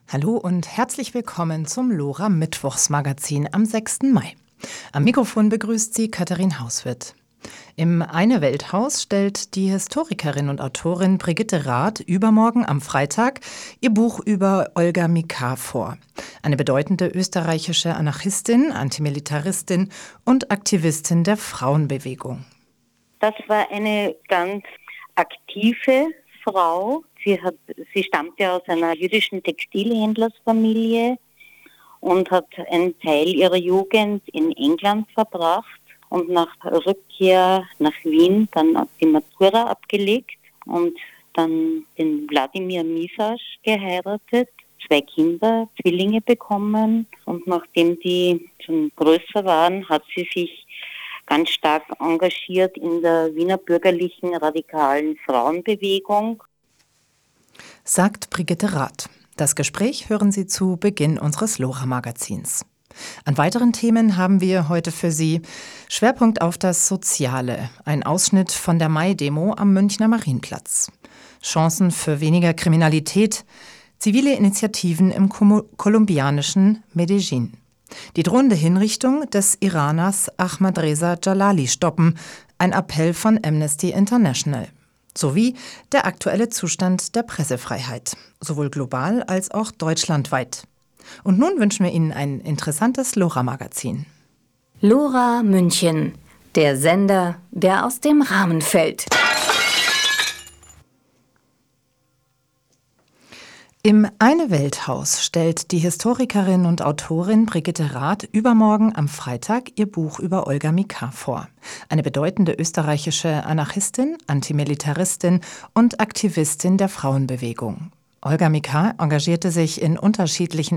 Hallo und herzlich willkommen zum LoRa Mittwochsmagazin am 6. Mai. Am Mikrofon begrüßt Sie Katharin Hauswirth. Im Eine-Welt-Haus stellt die Historikerin und Autorin Brigitte Rath übermorgen am Freitag ihr Buch über Olga Mikar vor. Eine bedeutende österreichische Anarchistin, Antimilitaristin und Aktivistin der Frauenbewegung. Das war eine ganz aktive Frau. Sie stammte aus einer jüdischen Textilhändlersfamilie und hat einen Teil ihrer Jugend in England verbracht und nach Rückkehr nach Wien dann die Matura abgelegt und dann den Wladimir Misasch geheiratet, 2 Kinder, Zwillinge bekommen, und nachdem die schon größer waren, hat sie sich ganz stark engagiert in der Wiener bürgerlichen radikalen Frauenbewegung. Sagt Brigitte Rath. Das Gespräch hören Sie zu Beginn unseres LoRa-Magazins. An weiteren Themen haben wir heute für Sie Schwerpunkt auf das Soziale, ein Ausschnitt von der Mai-Demo am Münchner Marienplatz. Chancen für weniger Kriminalität, zivile Initiativen im kolumbianischen Medellin. Die drohende Hinrichtung des Iraners Ahmad Reza Jalali stoppen, ein Appell von Amnesty International. Sowie der aktuelle Zustand der Pressefreiheit, sowohl global als auch deutschlandweit. Und nun wünschen wir Ihnen ein interessantes LoRa-Magazin. LoRa München, der Sender, der aus dem Rahmen fällt. Im Eine-Welt-Haus stellt die Historikerin und Autorin Brigitte Rath übermorgen am Freitag ihr Buch über Olga Mikar vor. Eine bedeutende österreichische Anarchistin, Antimilitaristin und Aktivistin der Frauenbewegung. Olga Mikar engagierte sich in unterschiedlichen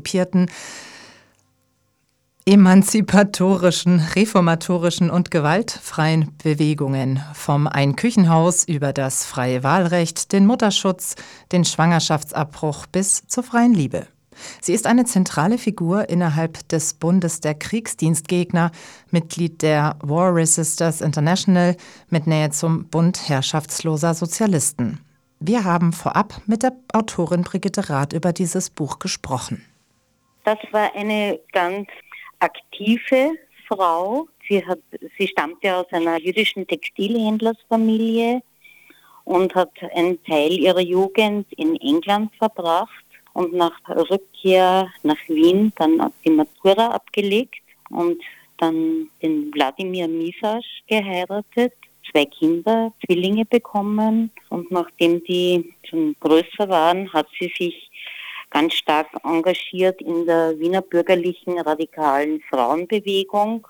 emanzipatorischen, reformatorischen und gewaltfreien Bewegungen. Vom Ein-Küchenhaus über das freie Wahlrecht, den Mutterschutz, den Schwangerschaftsabbruch bis zur freien Liebe. Sie ist eine zentrale Figur innerhalb des Bundes der Kriegsdienstgegner, Mitglied der War Resisters International mit Nähe zum Bund herrschaftsloser Sozialisten. Wir haben vorab mit der Autorin Brigitte Rath über dieses Buch gesprochen. Das war eine ganz aktive Frau. Sie stammte aus einer jüdischen Textilhändlersfamilie und hat einen Teil ihrer Jugend in England verbracht und nach Rückkehr nach Wien dann die Matura abgelegt und dann den Wladimir Misasch geheiratet, 2 Kinder, Zwillinge bekommen, und nachdem die schon größer waren, hat sie sich ganz stark engagiert in der Wiener bürgerlichen radikalen Frauenbewegung,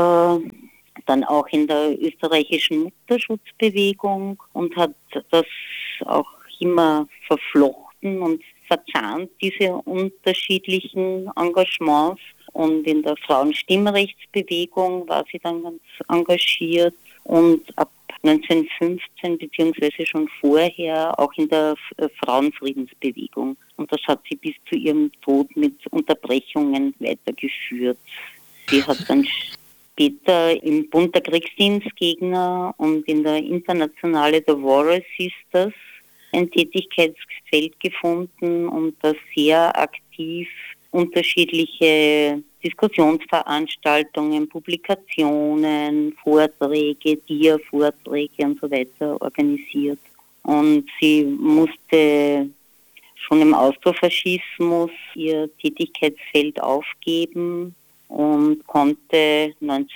dann auch in der österreichischen Mutterschutzbewegung, und hat das auch immer verflochten und verzahnt, diese unterschiedlichen Engagements. Und in der Frauenstimmrechtsbewegung war sie dann ganz engagiert und ab 1915 beziehungsweise schon vorher auch in der Frauenfriedensbewegung. Und das hat sie bis zu ihrem Tod mit Unterbrechungen weitergeführt. Sie hat dann später im Bund der Kriegsdienstgegner und in der Internationale der War Resisters ein Tätigkeitsfeld gefunden und da sehr aktiv unterschiedliche Diskussionsveranstaltungen, Publikationen, Vorträge, Dia-Vorträge und so weiter organisiert. Und sie musste schon im Austrofaschismus ihr Tätigkeitsfeld aufgeben und konnte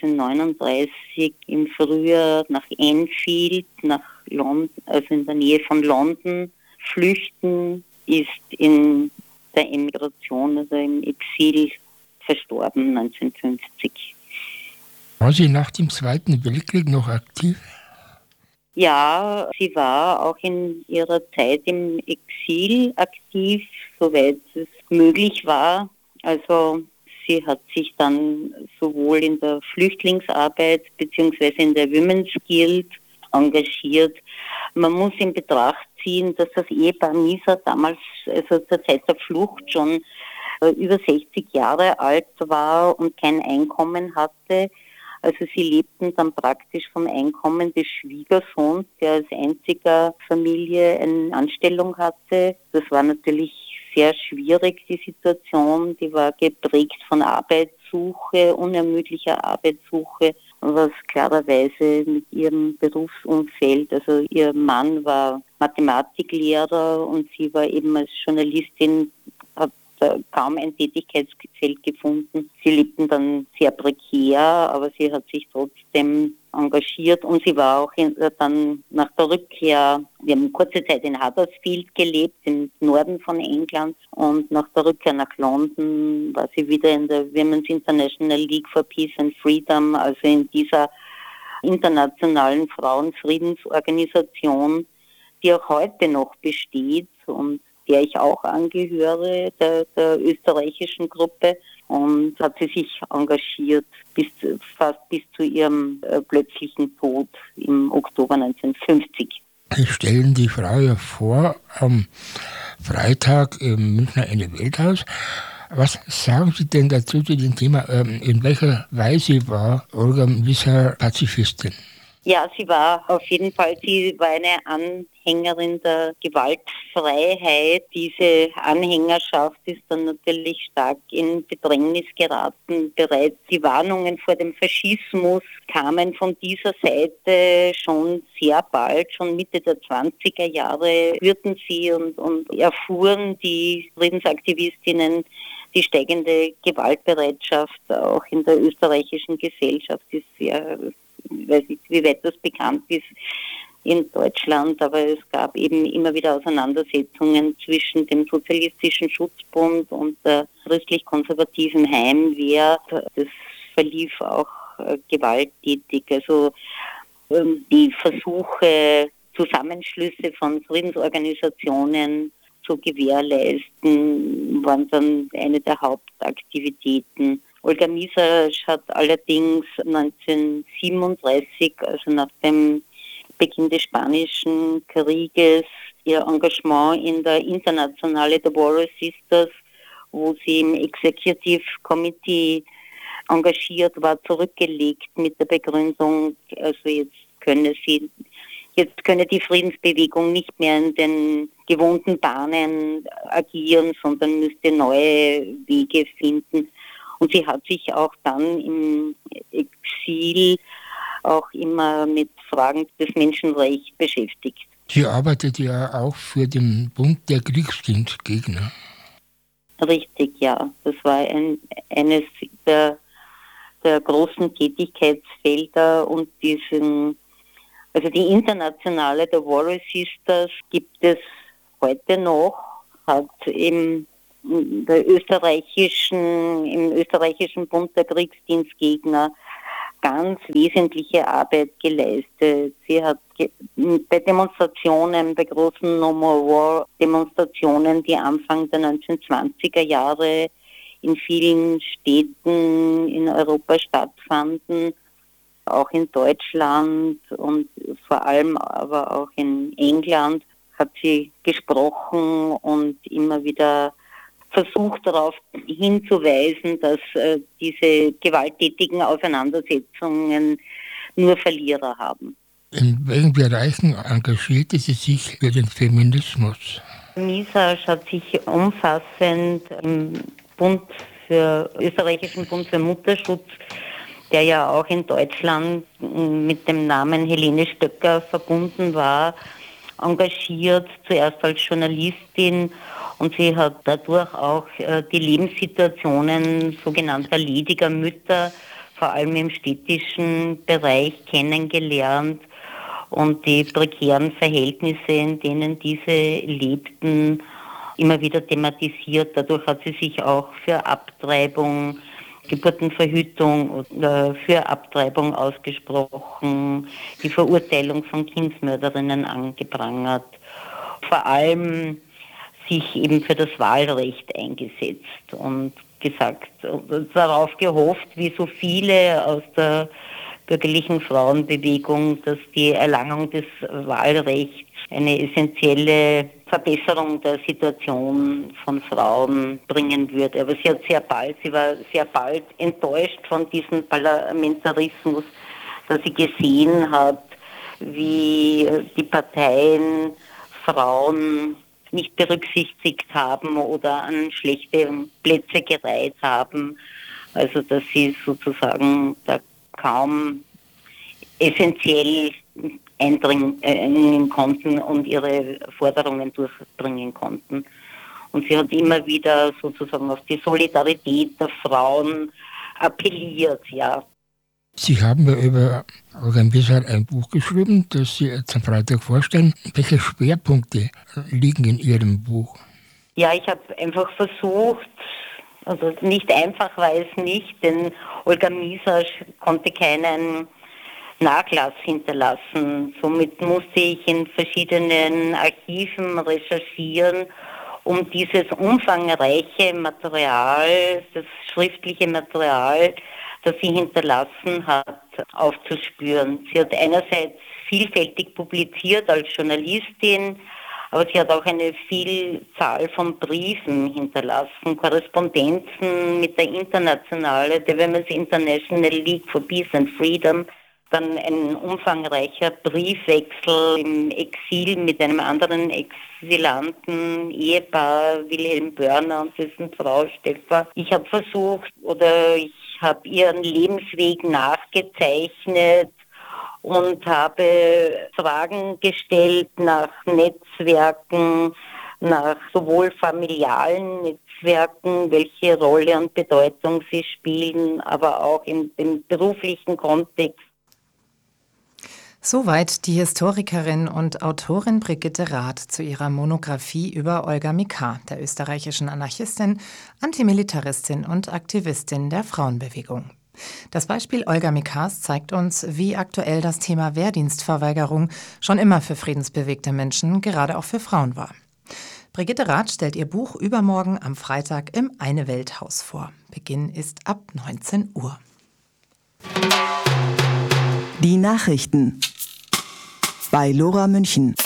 1939 im Frühjahr nach Enfield, also in der Nähe von London, flüchten, ist in der Emigration, also im Exil, verstorben 1950. War sie nach dem Zweiten Weltkrieg noch aktiv? Ja, sie war auch in ihrer Zeit im Exil aktiv, soweit es möglich war. Also sie hat sich dann sowohl in der Flüchtlingsarbeit bzw. in der Women's Guild engagiert. Man muss in Betracht ziehen, dass das Ehepaar Misasch damals, also zur Zeit der Flucht, schon über 60 Jahre alt war und kein Einkommen hatte. Also sie lebten dann praktisch vom Einkommen des Schwiegersohns, der als einziger Familie eine Anstellung hatte. Das war natürlich sehr schwierig, die Situation. Die war geprägt von Arbeitssuche, unermüdlicher Arbeitssuche, was klarerweise mit ihrem Berufsumfeld, also ihr Mann war Mathematiklehrer und sie war eben als Journalistin, hat kaum ein Tätigkeitsfeld gefunden. Sie lebten dann sehr prekär, aber sie hat sich trotzdem engagiert und sie war auch dann nach der Rückkehr, wir haben kurze Zeit in Huddersfield gelebt, im Norden von England, und nach der Rückkehr nach London war sie wieder in der Women's International League for Peace and Freedom, also in dieser internationalen Frauenfriedensorganisation, die auch heute noch besteht und der ich auch angehöre, der österreichischen Gruppe, und hat sie sich engagiert fast bis zu ihrem plötzlichen Tod im Oktober 1950. Sie stellen die Frau ja vor am Freitag im Münchner Eine-Welt-Haus. Was sagen Sie denn dazu zu dem Thema? In welcher Weise war Olga bisher Pazifistin? Ja, sie war auf jeden Fall, sie war eine Anhängerin der Gewaltfreiheit. Diese Anhängerschaft ist dann natürlich stark in Bedrängnis geraten. Bereits die Warnungen vor dem Faschismus kamen von dieser Seite schon sehr bald, schon Mitte der 20er Jahre hörten sie und erfuhren die Friedensaktivistinnen die steigende Gewaltbereitschaft auch in der österreichischen Gesellschaft. Ist sehr, ich weiß nicht, wie weit das bekannt ist in Deutschland, aber es gab eben immer wieder Auseinandersetzungen zwischen dem Sozialistischen Schutzbund und der christlich-konservativen Heimwehr. Das verlief auch gewalttätig. Also die Versuche, Zusammenschlüsse von Friedensorganisationen zu gewährleisten, waren dann eine der Hauptaktivitäten. Olga Misasch hat allerdings 1937, also nach dem Beginn des Spanischen Krieges, ihr Engagement in der Internationale der Warrior Sisters, wo sie im Executive Committee engagiert war, zurückgelegt mit der Begründung, also jetzt könne die Friedensbewegung nicht mehr in den gewohnten Bahnen agieren, sondern müsste neue Wege finden. Und sie hat sich auch dann im Exil auch immer mit Fragen des Menschenrechts beschäftigt. Sie arbeitet ja auch für den Bund der Kriegsdienstgegner. Richtig, ja. Das war eines der großen Tätigkeitsfelder und also die Internationale der Warrior Sisters gibt es heute noch, hat im österreichischen Bund der Kriegsdienstgegner ganz wesentliche Arbeit geleistet. Sie hat bei Demonstrationen, bei großen No More War Demonstrationen, die Anfang der 1920er Jahre in vielen Städten in Europa stattfanden, auch in Deutschland und vor allem aber auch in England, hat sie gesprochen und immer wieder versucht darauf hinzuweisen, dass diese gewalttätigen Auseinandersetzungen nur Verlierer haben. In welchen Bereichen engagierte sie sich für den Feminismus? Misasch hat sich umfassend im österreichischen Bund für Mutterschutz, der ja auch in Deutschland mit dem Namen Helene Stöcker verbunden war, engagiert, zuerst als Journalistin, und sie hat dadurch auch die Lebenssituationen sogenannter lediger Mütter, vor allem im städtischen Bereich, kennengelernt und die prekären Verhältnisse, in denen diese lebten, immer wieder thematisiert. Dadurch hat sie sich auch für Abtreibung, Geburtenverhütung oder für Abtreibung ausgesprochen, die Verurteilung von Kindsmörderinnen angeprangert. Vor allem sich eben für das Wahlrecht eingesetzt und gesagt, darauf gehofft, wie so viele aus der bürgerlichen Frauenbewegung, dass die Erlangung des Wahlrechts eine essentielle Verbesserung der Situation von Frauen bringen würde. Aber sie war sehr bald enttäuscht von diesem Parlamentarismus, dass sie gesehen hat, wie die Parteien Frauen nicht berücksichtigt haben oder an schlechte Plätze gereiht haben. Also dass sie sozusagen da kaum essentiell eindringen konnten und ihre Forderungen durchbringen konnten. Und sie hat immer wieder sozusagen auf die Solidarität der Frauen appelliert, ja. Sie haben ja über Olga Missal ein Buch geschrieben, das Sie jetzt am Freitag vorstellen. Welche Schwerpunkte liegen in Ihrem Buch? Ja, ich habe einfach versucht, also nicht einfach war es nicht, denn Olga Missal konnte keinen Nachlass hinterlassen. Somit musste ich in verschiedenen Archiven recherchieren, um dieses umfangreiche Material, das schriftliche Material, das sie hinterlassen hat, aufzuspüren. Sie hat einerseits vielfältig publiziert als Journalistin, aber sie hat auch eine Vielzahl von Briefen hinterlassen, Korrespondenzen mit der Internationale, der Women's International League for Peace and Freedom, dann ein umfangreicher Briefwechsel im Exil mit einem anderen exilanten Ehepaar, Wilhelm Börner und dessen Frau Steffa. Ich habe versucht ich habe ihren Lebensweg nachgezeichnet und habe Fragen gestellt nach Netzwerken, nach sowohl familialen Netzwerken, welche Rolle und Bedeutung sie spielen, aber auch in dem beruflichen Kontext. Soweit die Historikerin und Autorin Brigitte Rath zu ihrer Monographie über Olga Mikar, der österreichischen Anarchistin, Antimilitaristin und Aktivistin der Frauenbewegung. Das Beispiel Olga Mikars zeigt uns, wie aktuell das Thema Wehrdienstverweigerung schon immer für friedensbewegte Menschen, gerade auch für Frauen war. Brigitte Rath stellt ihr Buch übermorgen am Freitag im Eine-Welt-Haus vor. Beginn ist ab 19 Uhr. Die Nachrichten bei Lora München.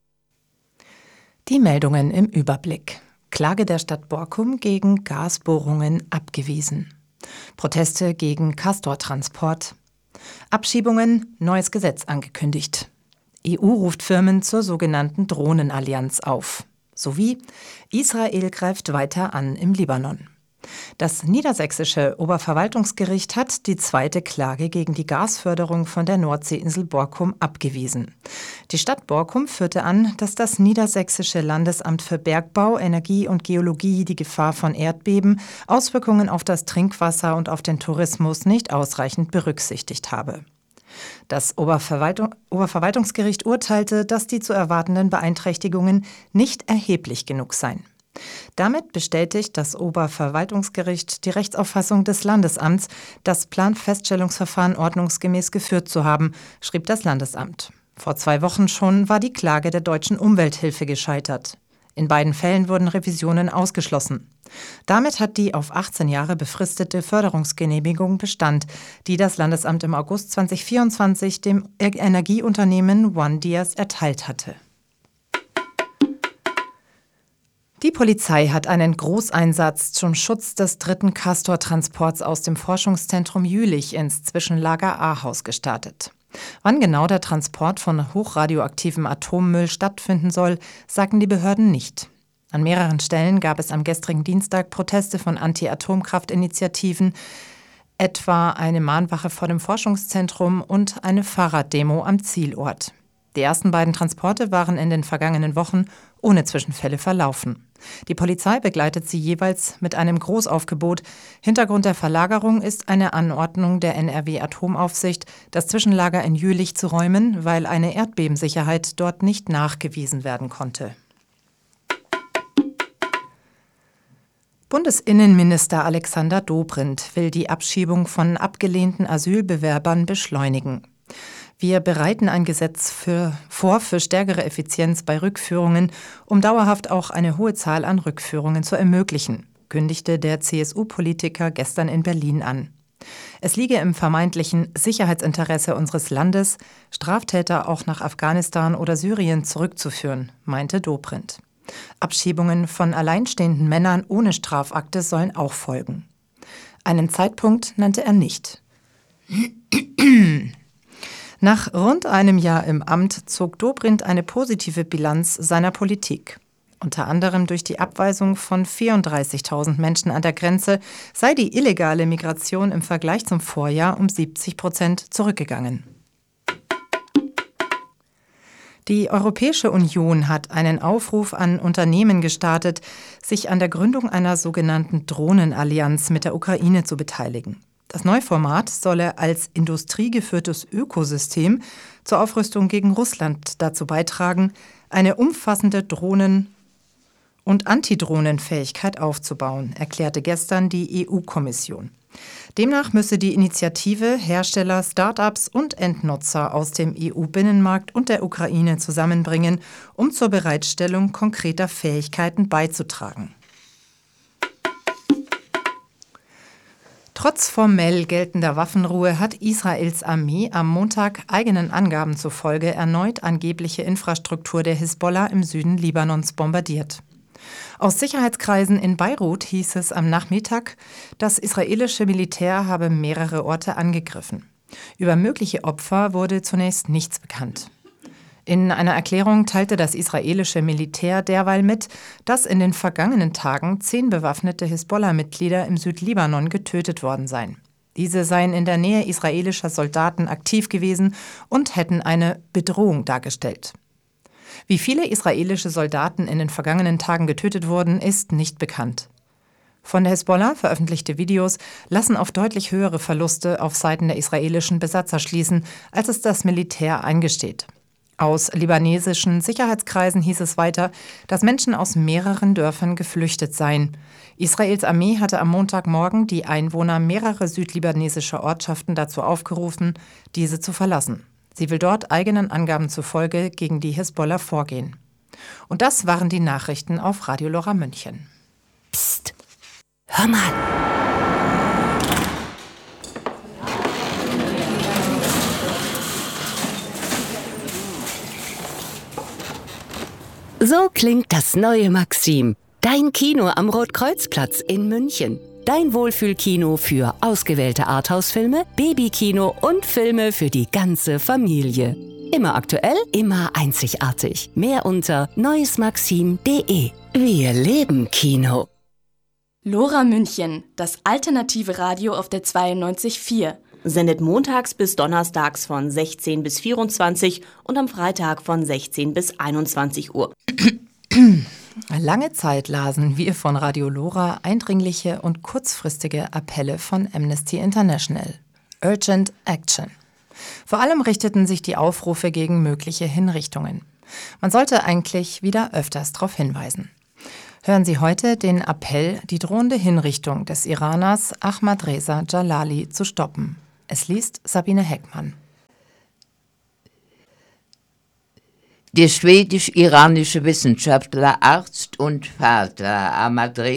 Die Meldungen im Überblick. Klage der Stadt Borkum gegen Gasbohrungen abgewiesen. Proteste gegen Castortransport. Abschiebungen, neues Gesetz angekündigt. EU ruft Firmen zur sogenannten Drohnenallianz auf. Sowie Israel greift weiter an im Libanon. Das niedersächsische Oberverwaltungsgericht hat die zweite Klage gegen die Gasförderung von der Nordseeinsel Borkum abgewiesen. Die Stadt Borkum führte an, dass das niedersächsische Landesamt für Bergbau, Energie und Geologie die Gefahr von Erdbeben, Auswirkungen auf das Trinkwasser und auf den Tourismus nicht ausreichend berücksichtigt habe. Das Oberverwaltungsgericht urteilte, dass die zu erwartenden Beeinträchtigungen nicht erheblich genug seien. Damit bestätigt das Oberverwaltungsgericht die Rechtsauffassung des Landesamts, das Planfeststellungsverfahren ordnungsgemäß geführt zu haben, schrieb das Landesamt. Vor 2 Wochen schon war die Klage der Deutschen Umwelthilfe gescheitert. In beiden Fällen wurden Revisionen ausgeschlossen. Damit hat die auf 18 Jahre befristete Förderungsgenehmigung Bestand, die das Landesamt im August 2024 dem Energieunternehmen OneDias erteilt hatte. Die Polizei hat einen Großeinsatz zum Schutz des 3. Castor-Transports aus dem Forschungszentrum Jülich ins Zwischenlager Ahaus gestartet. Wann genau der Transport von hochradioaktivem Atommüll stattfinden soll, sagen die Behörden nicht. An mehreren Stellen gab es am gestrigen Dienstag Proteste von Anti-Atomkraft-Initiativen, etwa eine Mahnwache vor dem Forschungszentrum und eine Fahrraddemo am Zielort. Die ersten beiden Transporte waren in den vergangenen Wochen ohne Zwischenfälle verlaufen. Die Polizei begleitet sie jeweils mit einem Großaufgebot. Hintergrund der Verlagerung ist eine Anordnung der NRW-Atomaufsicht, das Zwischenlager in Jülich zu räumen, weil eine Erdbebensicherheit dort nicht nachgewiesen werden konnte. Bundesinnenminister Alexander Dobrindt will die Abschiebung von abgelehnten Asylbewerbern beschleunigen. Wir bereiten ein Gesetz vor für stärkere Effizienz bei Rückführungen, um dauerhaft auch eine hohe Zahl an Rückführungen zu ermöglichen, kündigte der CSU-Politiker gestern in Berlin an. Es liege im vermeintlichen Sicherheitsinteresse unseres Landes, Straftäter auch nach Afghanistan oder Syrien zurückzuführen, meinte Dobrindt. Abschiebungen von alleinstehenden Männern ohne Strafakte sollen auch folgen. Einen Zeitpunkt nannte er nicht. Nach rund einem Jahr im Amt zog Dobrindt eine positive Bilanz seiner Politik. Unter anderem durch die Abweisung von 34.000 Menschen an der Grenze sei die illegale Migration im Vergleich zum Vorjahr um 70% zurückgegangen. Die Europäische Union hat einen Aufruf an Unternehmen gestartet, sich an der Gründung einer sogenannten Drohnenallianz mit der Ukraine zu beteiligen. Das neue Format solle als industriegeführtes Ökosystem zur Aufrüstung gegen Russland dazu beitragen, eine umfassende Drohnen- und Antidrohnenfähigkeit aufzubauen, erklärte gestern die EU-Kommission. Demnach müsse die Initiative Hersteller, Start-ups und Endnutzer aus dem EU-Binnenmarkt und der Ukraine zusammenbringen, um zur Bereitstellung konkreter Fähigkeiten beizutragen. Trotz formell geltender Waffenruhe hat Israels Armee am Montag eigenen Angaben zufolge erneut angebliche Infrastruktur der Hisbollah im Süden Libanons bombardiert. Aus Sicherheitskreisen in Beirut hieß es am Nachmittag, das israelische Militär habe mehrere Orte angegriffen. Über mögliche Opfer wurde zunächst nichts bekannt. In einer Erklärung teilte das israelische Militär derweil mit, dass in den vergangenen Tagen 10 bewaffnete Hisbollah-Mitglieder im Südlibanon getötet worden seien. Diese seien in der Nähe israelischer Soldaten aktiv gewesen und hätten eine Bedrohung dargestellt. Wie viele israelische Soldaten in den vergangenen Tagen getötet wurden, ist nicht bekannt. Von der Hisbollah veröffentlichte Videos lassen auf deutlich höhere Verluste auf Seiten der israelischen Besatzer schließen, als es das Militär eingesteht. Aus libanesischen Sicherheitskreisen hieß es weiter, dass Menschen aus mehreren Dörfern geflüchtet seien. Israels Armee hatte am Montagmorgen die Einwohner mehrerer südlibanesischer Ortschaften dazu aufgerufen, diese zu verlassen. Sie will dort eigenen Angaben zufolge gegen die Hisbollah vorgehen. Und das waren die Nachrichten auf Radio Lora München. Psst, hör mal. So klingt das neue Maxim. Dein Kino am Rotkreuzplatz in München. Dein Wohlfühlkino für ausgewählte Arthouse-Filme, Babykino und Filme für die ganze Familie. Immer aktuell, immer einzigartig. Mehr unter neuesmaxim.de. Wir leben Kino. Lora München, das alternative Radio auf der 92.4. Sendet montags bis donnerstags von 16 bis 24 und am Freitag von 16 bis 21 Uhr. Lange Zeit lasen wir von Radio Lora eindringliche und kurzfristige Appelle von Amnesty International. Urgent Action. Vor allem richteten sich die Aufrufe gegen mögliche Hinrichtungen. Man sollte eigentlich wieder öfters darauf hinweisen. Hören Sie heute den Appell, die drohende Hinrichtung des Iraners Ahmad Reza Jalali zu stoppen. Es liest Sabine Heckmann. Der schwedisch-iranische Wissenschaftler, Arzt und Vater Ahmad Reza